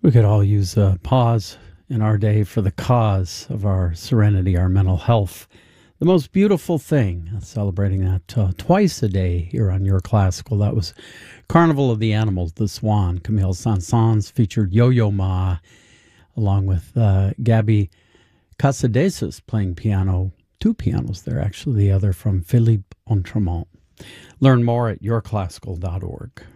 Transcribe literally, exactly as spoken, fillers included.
We could all use a pause in our day for the cause of our serenity, our mental health. The most beautiful thing, celebrating that uh, twice a day here on Your Classical. That was Carnival of the Animals, The Swan. Camille Saint-Saëns featured Yo-Yo Ma, along with uh, Gabby Casadesus playing piano. Two pianos there, actually, the other from Philippe Ontremont. Learn more at your classical dot org.